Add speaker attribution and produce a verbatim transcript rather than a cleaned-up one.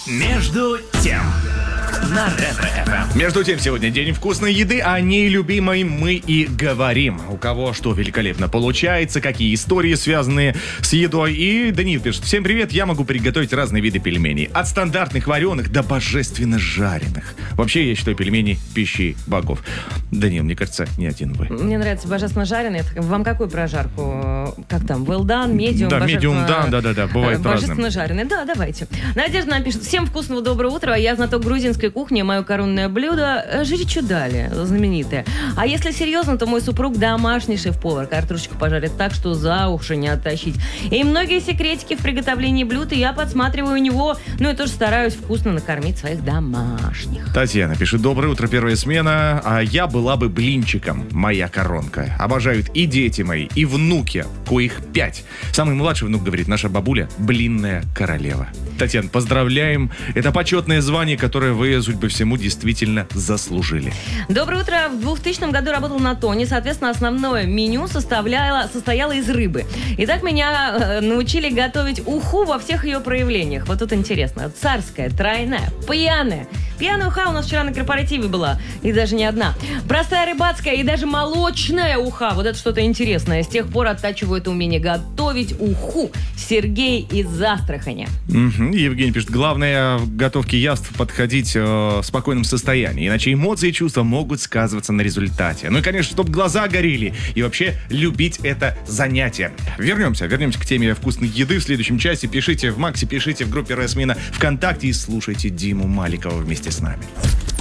Speaker 1: Между тем на Ретро-эф эм.
Speaker 2: Между тем, сегодня день вкусной еды, о ней, любимой, мы и говорим. У кого что великолепно получается, какие истории, связанные с едой. И Даниил пишет: всем привет, я могу приготовить разные виды пельменей. От стандартных вареных до божественно жареных. Вообще, я считаю пельмени пищей богов. Даниил, мне кажется, не один вы.
Speaker 3: Мне нравится божественно жареный. Вам какую прожарку? Как там? Well done, medium?
Speaker 2: Да,
Speaker 3: божественно...
Speaker 2: medium done, да-да-да, бывает
Speaker 3: божественно
Speaker 2: разным.
Speaker 3: жареный. Да, давайте. Надежда нам пишет: всем вкусного доброго утра. Я знаток грузинской кухни. Мое коронное блюдо — жричудали, знаменитое. А если серьезно, то мой супруг домашний шеф-повар. Картошечку пожарит так, что за уши не оттащить. И многие секретики в приготовлении блюд я подсматриваю у него. Ну и тоже стараюсь вкусно накормить своих домашних.
Speaker 2: Татьяна пишет: доброе утро, первая смена. А я была бы блинчиком, моя коронка. Обожают и дети мои, и внуки, коих пять. Самый младший внук говорит: наша бабуля — блинная королева. Татьяна, поздравляем. Это почетное звание, которое вы, судя по всему, действительно заслужили.
Speaker 3: Доброе утро. В двухтысячном году работал на Тоне. Соответственно, основное меню составляло, состояло из рыбы. И так меня э, научили готовить уху во всех ее проявлениях. Вот тут интересно. Царская, тройная, пьяная. Пьяная уха у нас вчера на корпоративе была. И даже не одна. Простая рыбацкая и даже молочная уха. Вот это что-то интересное. С тех пор оттачиваю это умение готовить уху. Сергей из Астрахани.
Speaker 2: Угу. Евгений пишет: главное в готовке яств подходить э, в спокойном состоянии, иначе эмоции и чувства могут сказываться на результате. Ну и, конечно, чтобы глаза горели и вообще любить это занятие. Вернемся, вернемся к теме вкусной еды в следующем часе. Пишите в Максе, пишите в группе Ресмина ВКонтакте и слушайте Диму Маликова вместе с нами.